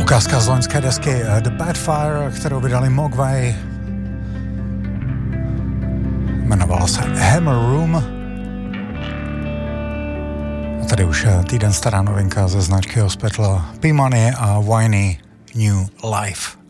Ukázka z loňské desky The Bad Fire, kterou vydali Mogwai. Jmenovala se Hammer Room. A tady už týden stará novinka ze značky Hospital, P-Money a Whiny New Life.